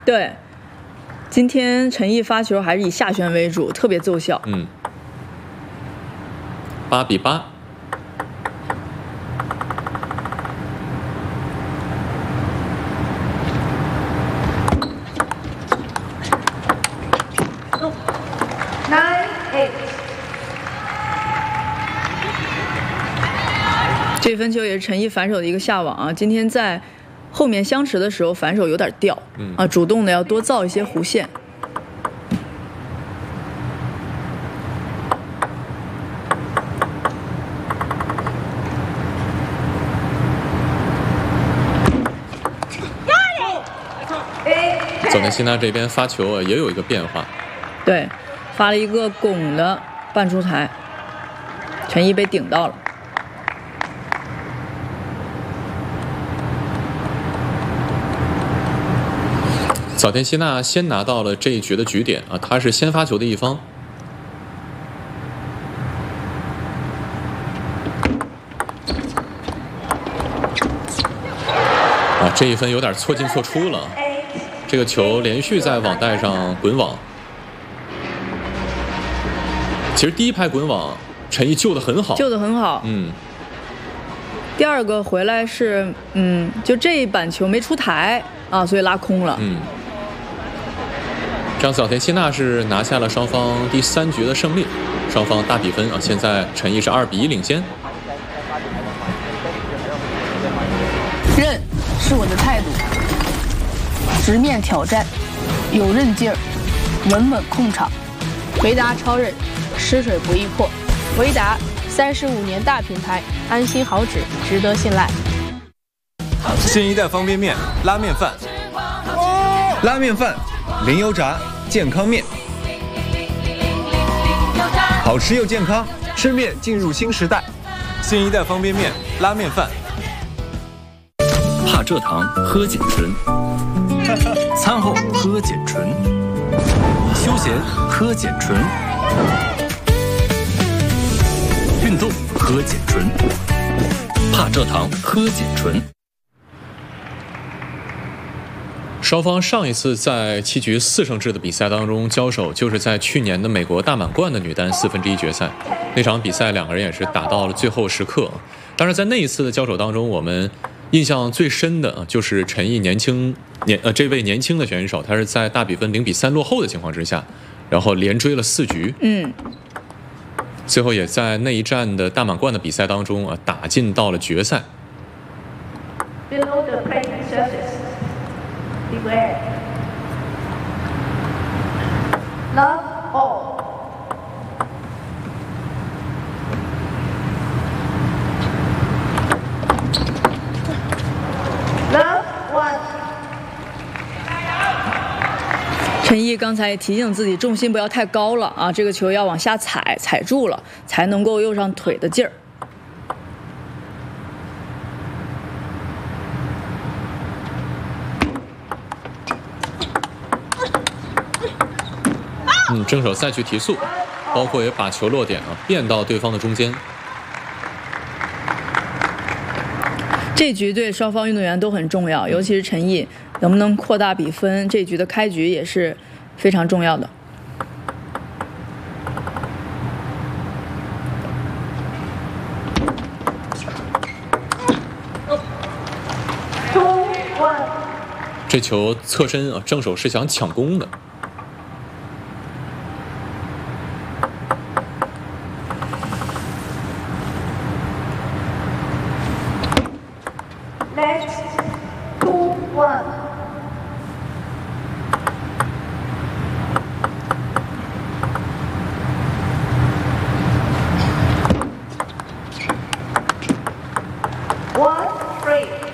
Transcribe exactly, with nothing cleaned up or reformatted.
对，今天陈毅发球还是以下旋为主，特别奏效。 嗯，八比八。 这分球也是陈毅反手的一个下网啊！今天在后面相持的时候，反手有点掉， 嗯啊，主动的要多造一些弧线。 佐内西娜这边发球啊，也有一个变化， 对，发了一个拱的半出台，陈毅被顶到了。 早田希娜先拿到了这一局的局点啊，她是先发球的一方。啊，这一分有点错进错出了，这个球连续在网带上滚网。其实第一拍滚网，陈毅救得很好， 救得很好， 嗯。 第二个回来是，嗯，就这一板球没出台啊，所以拉空了， 嗯。这样，早田希娜是拿下了双方第三局的胜利，双方大比分啊，现在陈毅是二比一领先。 韧是我的态度，直面挑战，有韧劲儿，稳稳控场，回答超韧，吃水不易破。回答三十五年大品牌，安心好纸，值得信赖。 新一代方便面拉面饭，拉面饭。零油炸健康面，好吃又健康，吃面进入新时代。新一代方便面拉面饭。 怕蔗糖喝碱醇，餐后喝碱醇，休闲喝碱醇，运动喝碱醇，怕蔗糖喝碱醇。 双方上一次在七局四胜制的比赛当中交手，就是在去年的美国大满贯的女单四分之一决赛。那场比赛两个人也是打到了最后时刻。当然，在那一次的交手当中，我们印象最深的就是陈毅年轻年呃这位年轻的选手，他是在大比分零比三落后的情况之下，然后连追了四局， 嗯， 最后也在那一战的大满贯的比赛当中啊打进到了决赛。 Below the pregnant surface. Beware. Love all. Love one. 陈毅刚才也提醒自己重心不要太高了啊，这个球要往下踩，踩住了才能够用上腿的劲儿。 嗯，正手再去提速，包括也把球落点啊变到对方的中间。 这局对双方运动员都很重要，尤其是陈毅能不能扩大比分，这局的开局也是非常重要的。 这球侧身啊，正手是想抢攻的。 One, three.